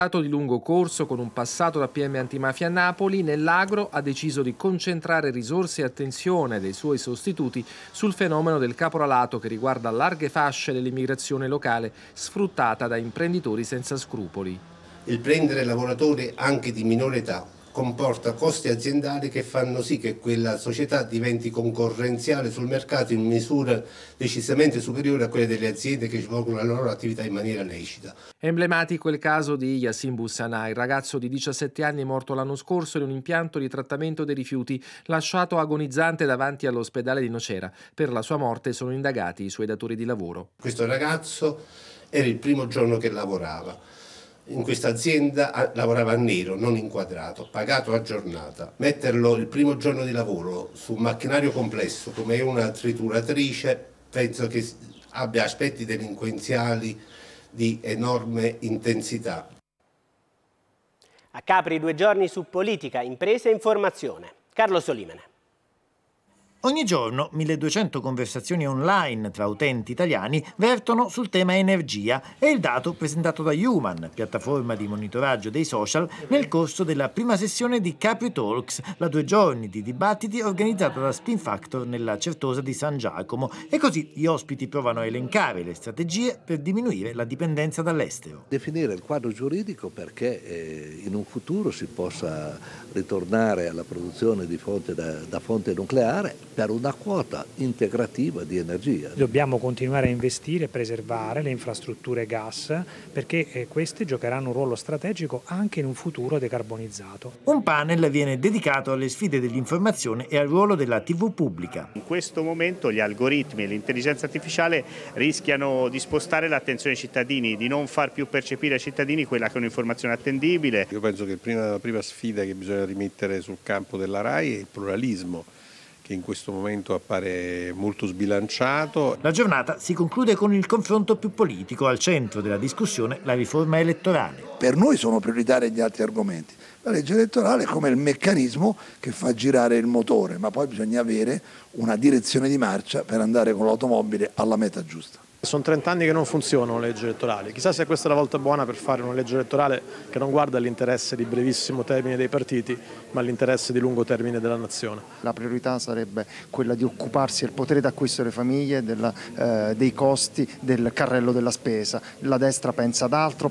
Di lungo corso, con un passato da PM antimafia a Napoli, nell'agro ha deciso di concentrare risorse e attenzione dei suoi sostituti sul fenomeno del caporalato che riguarda larghe fasce dell'immigrazione locale sfruttata da imprenditori senza scrupoli. Il prendere lavoratori anche di minore età comporta costi aziendali che fanno sì che quella società diventi concorrenziale sul mercato in misura decisamente superiore a quelle delle aziende che svolgono la loro attività in maniera lecita. Emblematico il caso di Yassin Boussana, il ragazzo di 17 anni morto l'anno scorso in un impianto di trattamento dei rifiuti, lasciato agonizzante davanti all'ospedale di Nocera. Per la sua morte sono indagati i suoi datori di lavoro. Questo ragazzo era il primo giorno che lavorava. In questa azienda lavorava a nero, non inquadrato, pagato a giornata. Metterlo il primo giorno di lavoro su un macchinario complesso come una trituratrice penso che abbia aspetti delinquenziali di enorme intensità. A Capri 2 giorni su politica, impresa e informazione. Carlo Solimene. Ogni giorno 1200 conversazioni online tra utenti italiani vertono sul tema energia. È il dato presentato da Human, piattaforma di monitoraggio dei social, nel corso della prima sessione di Capri Talks, la 2 giorni di dibattiti organizzata da Spin Factor nella Certosa di San Giacomo. E così gli ospiti provano a elencare le strategie per diminuire la dipendenza dall'estero. Definire il quadro giuridico perché in un futuro si possa ritornare alla produzione di da fonte nucleare per una quota integrativa di energia. Dobbiamo continuare a investire e preservare le infrastrutture gas perché queste giocheranno un ruolo strategico anche in un futuro decarbonizzato. Un panel viene dedicato alle sfide dell'informazione e al ruolo della TV pubblica. In questo momento gli algoritmi e l'intelligenza artificiale rischiano di spostare l'attenzione ai cittadini, di non far più percepire ai cittadini quella che è un'informazione attendibile. Io penso che la prima sfida che bisogna rimettere sul campo della RAI è il pluralismo, che in questo momento appare molto sbilanciato. La giornata si conclude con il confronto più politico, al centro della discussione la riforma elettorale. Per noi sono prioritari gli altri argomenti. La legge elettorale è come il meccanismo che fa girare il motore, ma poi bisogna avere una direzione di marcia per andare con l'automobile alla meta giusta. Sono 30 anni che non funzionano le leggi elettorali, chissà se questa è la volta buona per fare una legge elettorale che non guarda l'interesse di brevissimo termine dei partiti, ma l'interesse di lungo termine della nazione. La priorità sarebbe quella di occuparsi del potere d'acquisto delle famiglie, dei costi, del carrello della spesa. La destra pensa ad altro.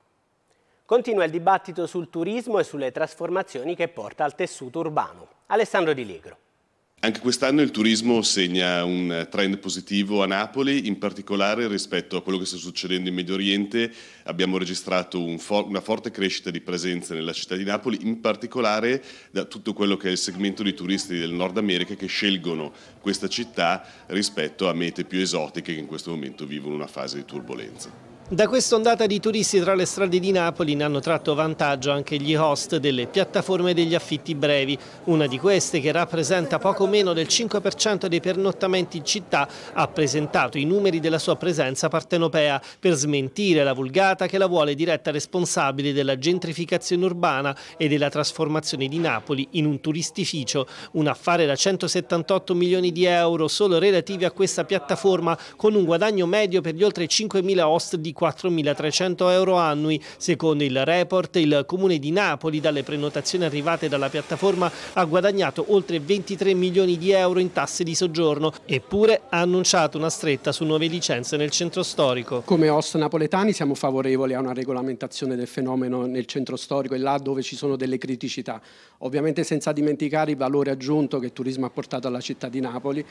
Continua il dibattito sul turismo e sulle trasformazioni che porta al tessuto urbano. Alessandro Di Ligro. Anche quest'anno il turismo segna un trend positivo a Napoli, in particolare rispetto a quello che sta succedendo in Medio Oriente. Abbiamo registrato una forte crescita di presenza nella città di Napoli, in particolare da tutto quello che è il segmento di turisti del Nord America che scelgono questa città rispetto a mete più esotiche che in questo momento vivono una fase di turbolenza. Da questa ondata di turisti tra le strade di Napoli ne hanno tratto vantaggio anche gli host delle piattaforme degli affitti brevi. Una di queste, che rappresenta poco meno del 5% dei pernottamenti in città, ha presentato i numeri della sua presenza partenopea per smentire la vulgata che la vuole diretta responsabile della gentrificazione urbana e della trasformazione di Napoli in un turistificio. Un affare da 178 milioni di euro solo relativi a questa piattaforma, con un guadagno medio per gli oltre 5.000 host di 4.300 euro annui. Secondo il report, il Comune di Napoli, dalle prenotazioni arrivate dalla piattaforma, ha guadagnato oltre 23 milioni di euro in tasse di soggiorno, eppure ha annunciato una stretta su nuove licenze nel centro storico. Come host napoletani siamo favorevoli a una regolamentazione del fenomeno nel centro storico e là dove ci sono delle criticità, ovviamente senza dimenticare il valore aggiunto che il turismo ha portato alla città di Napoli.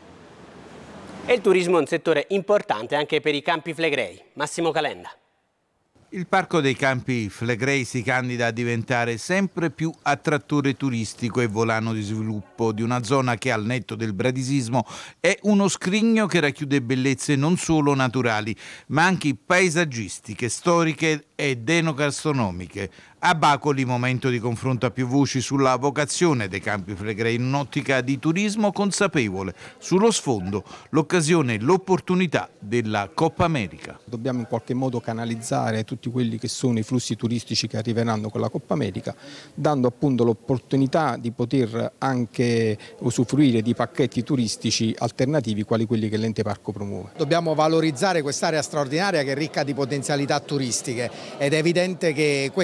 E il turismo è un settore importante anche per i Campi Flegrei. Massimo Calenda. Il Parco dei Campi Flegrei si candida a diventare sempre più attrattore turistico e volano di sviluppo di una zona che, al netto del bradisismo, è uno scrigno che racchiude bellezze non solo naturali, ma anche paesaggistiche, storiche ed enogastronomiche. A Bacoli, momento di confronto a più voci sulla vocazione dei Campi Flegrei in un'ottica di turismo consapevole. Sullo sfondo, l'occasione e l'opportunità della Coppa America. Dobbiamo in qualche modo canalizzare tutti tutti quelli che sono i flussi turistici che arriveranno con la Coppa America, dando appunto l'opportunità di poter anche usufruire di pacchetti turistici alternativi quali quelli che l'ente parco promuove. Dobbiamo valorizzare quest'area straordinaria che è ricca di potenzialità turistiche ed è evidente che